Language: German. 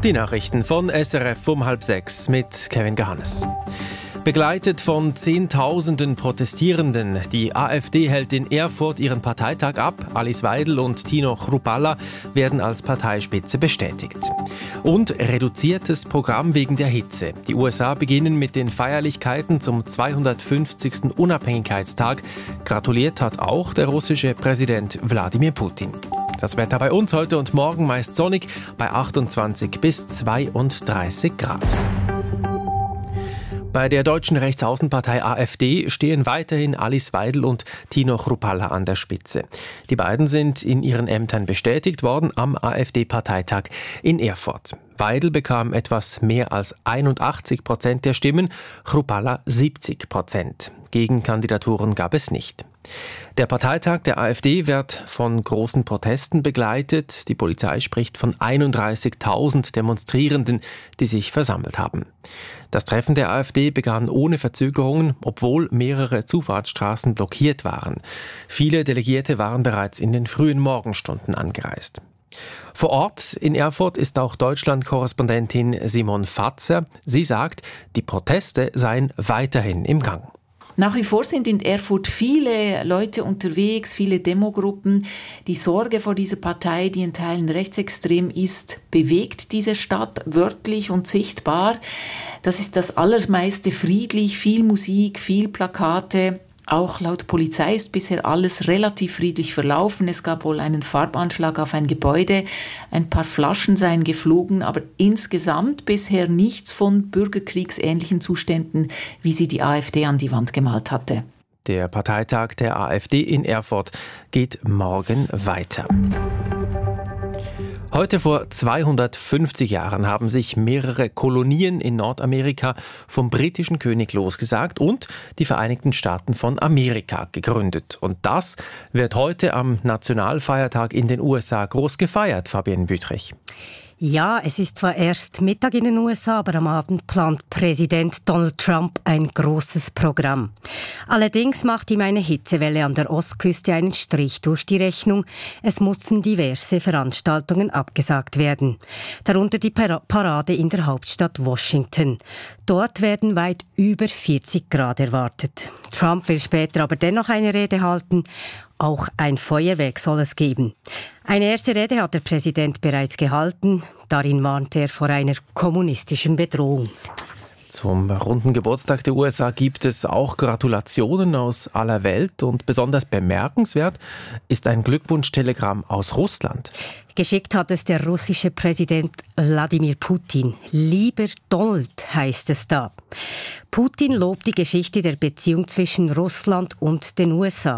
Die Nachrichten von SRF um 5:30 mit Kevin Gehannes. Begleitet von Zehntausenden Protestierenden. Die AfD hält in Erfurt ihren Parteitag ab. Alice Weidel und Tino Chrupalla werden als Parteispitze bestätigt. Und reduziertes Programm wegen der Hitze. Die USA beginnen mit den Feierlichkeiten zum 250. Unabhängigkeitstag. Gratuliert hat auch der russische Präsident Wladimir Putin. Das Wetter bei uns heute und morgen meist sonnig bei 28 bis 32 Grad. Bei der deutschen Rechtsaußenpartei AfD stehen weiterhin Alice Weidel und Tino Chrupalla an der Spitze. Die beiden sind in ihren Ämtern bestätigt worden am AfD-Parteitag in Erfurt. Weidel bekam etwas mehr als 81% der Stimmen, Chrupalla 70%. Gegenkandidaturen gab es nicht. Der Parteitag der AfD wird von großen Protesten begleitet. Die Polizei spricht von 31.000 Demonstrierenden, die sich versammelt haben. Das Treffen der AfD begann ohne Verzögerungen, obwohl mehrere Zufahrtsstraßen blockiert waren. Viele Delegierte waren bereits in den frühen Morgenstunden angereist. Vor Ort in Erfurt ist auch Deutschland-Korrespondentin Simon Fatzer. Sie sagt, die Proteste seien weiterhin im Gang. Nach wie vor sind in Erfurt viele Leute unterwegs, viele Demogruppen. Die Sorge vor dieser Partei, die in Teilen rechtsextrem ist, bewegt diese Stadt wörtlich und sichtbar. Das ist das Allermeiste friedlich, viel Musik, viel Plakate. Auch laut Polizei ist bisher alles relativ friedlich verlaufen. Es gab wohl einen Farbanschlag auf ein Gebäude. Ein paar Flaschen seien geflogen, aber insgesamt bisher nichts von bürgerkriegsähnlichen Zuständen, wie sie die AfD an die Wand gemalt hatte. Der Parteitag der AfD in Erfurt geht morgen weiter. Heute vor 250 Jahren haben sich mehrere Kolonien in Nordamerika vom britischen König losgesagt und die Vereinigten Staaten von Amerika gegründet. Und das wird heute am Nationalfeiertag in den USA groß gefeiert, Fabienne Wüthrich. Ja, es ist zwar erst Mittag in den USA, aber am Abend plant Präsident Donald Trump ein großes Programm. Allerdings macht ihm eine Hitzewelle an der Ostküste einen Strich durch die Rechnung. Es mussten diverse Veranstaltungen abgesagt werden. Darunter die Parade in der Hauptstadt Washington. Dort werden weit über 40 Grad erwartet. Trump will später aber dennoch eine Rede halten. Auch ein Feuerwerk soll es geben. Eine erste Rede hat der Präsident bereits gehalten. Darin warnt er vor einer kommunistischen Bedrohung. Zum runden Geburtstag der USA gibt es auch Gratulationen aus aller Welt und besonders bemerkenswert ist ein Glückwunschtelegramm aus Russland. Geschickt hat es der russische Präsident Wladimir Putin. Lieber Donald heißt es da. Putin lobt die Geschichte der Beziehung zwischen Russland und den USA.